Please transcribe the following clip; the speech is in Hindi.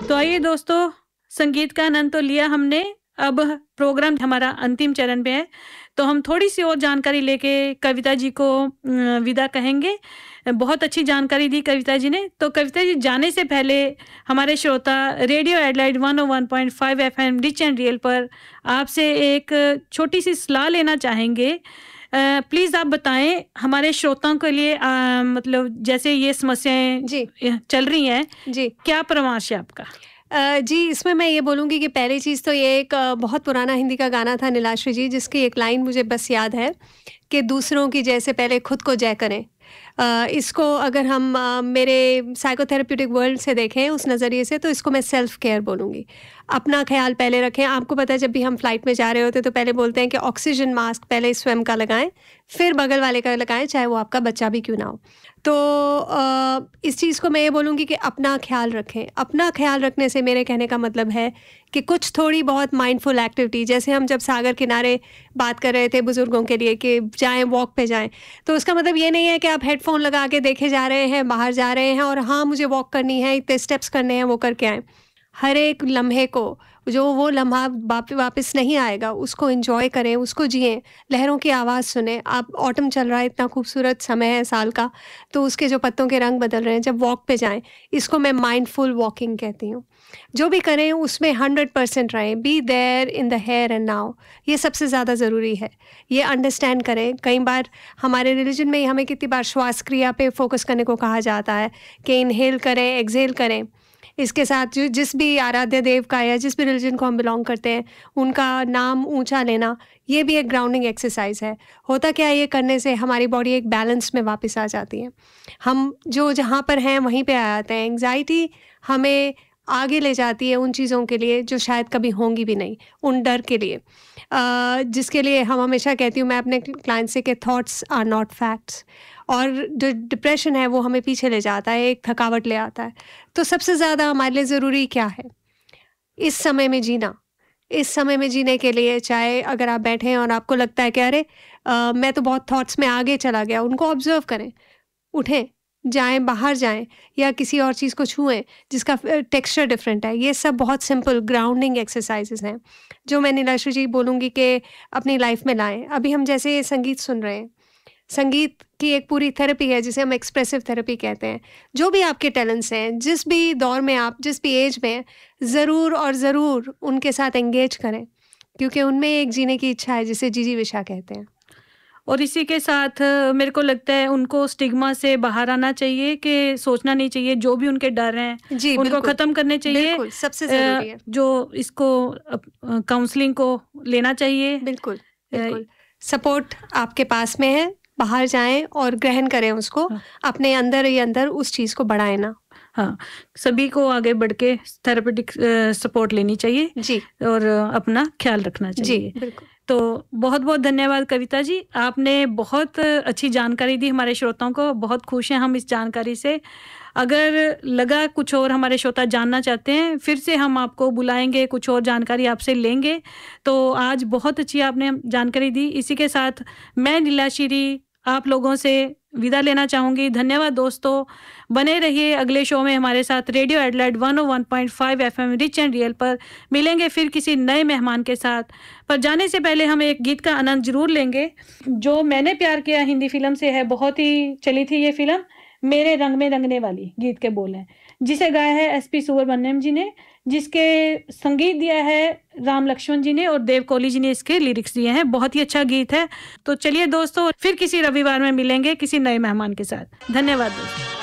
तो आइए दोस्तों, संगीत का आनंद तो लिया हमने। अब प्रोग्राम हमारा अंतिम चरण पे है, तो हम थोड़ी सी और जानकारी लेके कविता जी को विदा कहेंगे। बहुत अच्छी जानकारी दी कविता जी ने। तो कविता जी, जाने से पहले हमारे श्रोता radio Adelaide 101.5 FM rich and real पर आपसे एक छोटी सी सलाह लेना चाहेंगे। प्लीज़ आप बताएं हमारे श्रोताओं के लिए, मतलब जैसे ये समस्याएं जी चल रही हैं, जी क्या परामर्श है आपका? जी, इसमें मैं ये बोलूँगी कि पहली चीज़ तो ये एक बहुत पुराना हिंदी का गाना था नीलाश्री जी, जिसकी एक लाइन मुझे बस याद है कि दूसरों की जय से पहले खुद को जय करें। इसको अगर हम मेरे साइकोथेरेप्यूटिक वर्ल्ड से देखें उस नज़रिए से, तो इसको मैं सेल्फ केयर बोलूँगी। अपना ख़्याल पहले रखें। आपको पता है, जब भी हम फ्लाइट में जा रहे होते हैं तो पहले बोलते हैं कि ऑक्सीजन मास्क पहले स्वयं का लगाएं, फिर बगल वाले का लगाएं, चाहे वो आपका बच्चा भी क्यों ना हो। तो इस चीज़ को मैं ये बोलूँगी कि अपना ख़्याल रखें। अपना ख़्याल रखने से मेरे कहने का मतलब है कि कुछ थोड़ी बहुत माइंडफुल एक्टिविटी, जैसे हम जब सागर किनारे बात कर रहे थे बुज़ुर्गों के लिए कि जाएँ, वॉक पे जाएँ, तो उसका मतलब ये नहीं है कि आप हेडफ़ोन लगा के देखे जा रहे हैं, बाहर जा रहे हैं और हाँ, मुझे वॉक करनी है, इतने स्टेप्स करने हैं, वो करके आएँ। हर एक लम्हे को, जो वो लम्हा वापस नहीं आएगा, उसको एन्जॉय करें, उसको जिएँ, लहरों की आवाज़ सुनें। आप ऑटम चल रहा है, इतना खूबसूरत समय है साल का, तो उसके जो पत्तों के रंग बदल रहे हैं, जब वॉक पे जाएँ, इसको मैं माइंडफुल वॉकिंग कहती हूँ। जो भी करें उसमें 100% रहें, be there in the here and now, ये सबसे ज़्यादा ज़रूरी है। ये अंडरस्टैंड करें। कई बार हमारे रिलीजन में ही हमें कितनी बार श्वास क्रिया पे फ़ोकस करने को कहा जाता है कि इनहेल करें, एक्सहेल करें। इसके साथ जो जिस भी आराध्य देव का या जिस भी रिलीजन को हम बिलोंग करते हैं, उनका नाम ऊँचा लेना, ये भी एक ग्राउंडिंग एक्सरसाइज़ है। होता क्या है, ये करने से हमारी बॉडी एक बैलेंस में वापस आ जाती है। हम जो जहाँ पर हैं वहीं पे आ जाते हैं। एंग्ज़ायटी हमें आगे ले जाती है उन चीज़ों के लिए जो शायद कभी होंगी भी नहीं, उन डर के लिए, जिसके लिए हम हमेशा कहती हूँ मैं अपने क्लाइंट से कि थॉट्स आर नॉट फैक्ट्स। और जो डिप्रेशन है वो हमें पीछे ले जाता है, एक थकावट ले आता है। तो सबसे ज़्यादा हमारे लिए ज़रूरी क्या है? इस समय में जीना। इस समय में जीने के लिए, चाहे अगर आप बैठे हैं और आपको लगता है कि अरे मैं तो बहुत थॉट्स में आगे चला गया, उनको ऑब्ज़र्व करें। उठें, जाएँ, बाहर जाएँ या किसी और चीज़ को छुएँ जिसका टेक्सचर डिफरेंट है। ये सब बहुत सिंपल ग्राउंडिंग एक्सरसाइज़ेज़ हैं, जो मैं नीलाश्री जी बोलूँगी कि अपनी लाइफ़ में लाएँ। अभी हम जैसे संगीत सुन रहे हैं, संगीत की एक पूरी थेरेपी है जिसे हम एक्सप्रेसिव थेरेपी कहते हैं। जो भी आपके टैलेंट्स हैं, जिस भी दौर में आप, जिस भी एज में हैं, ज़रूर और ज़रूर उनके साथ एंगेज करें, क्योंकि उनमें एक जीने की इच्छा है जिसे जीजी विशा कहते हैं। और इसी के साथ मेरे को लगता है उनको स्टिग्मा से बाहर आना चाहिए कि सोचना नहीं चाहिए, जो भी उनके डर हैं जी, उनको बिल्कुल। ख़त्म करने चाहिए। बिल्कुल, सबसे ज़रूरी है। जो इसको काउंसलिंग को लेना चाहिए। बिल्कुल, अ, बिल्कुल। सपोर्ट आपके पास में है, बाहर जाएँ और ग्रहण करें उसको, हाँ, अपने अंदर ही अंदर उस चीज़ को बढ़ाएँ ना। हाँ, सभी को आगे बढ़ के थेरेपेटिक सपोर्ट लेनी चाहिए जी, और अपना ख्याल रखना जी, चाहिए। बिल्कुल। तो बहुत-बहुत धन्यवाद कविता जी, आपने बहुत अच्छी जानकारी दी हमारे श्रोताओं को। बहुत खुश हैं हम इस जानकारी से। अगर लगा कुछ और हमारे श्रोता जानना चाहते हैं, फिर से हम आपको बुलाएँगे, कुछ और जानकारी आपसे लेंगे। तो आज बहुत अच्छी आपने जानकारी दी। इसी के साथ मैं नीलाश्री आप लोगों से विदा लेना चाहूँगी। धन्यवाद दोस्तों। बने रहिए अगले शो में हमारे साथ radio Adelaide 101.5 FM rich and real पर। मिलेंगे फिर किसी नए मेहमान के साथ। पर जाने से पहले हम एक गीत का आनंद ज़रूर लेंगे, जो मैंने प्यार किया हिंदी फ़िल्म से है। बहुत ही चली थी ये फ़िल्म, मेरे रंग में रंगने वाली गीत के बोल हैं, जिसे गाया है एसपी सुब्रमण्यम जी ने, जिसके संगीत दिया है राम लक्ष्मण जी ने और देव कोहली जी ने इसके लिरिक्स दिए हैं। बहुत ही अच्छा गीत है। तो चलिए दोस्तों, फिर किसी रविवार में मिलेंगे किसी नए मेहमान के साथ। धन्यवाद दोस्तों।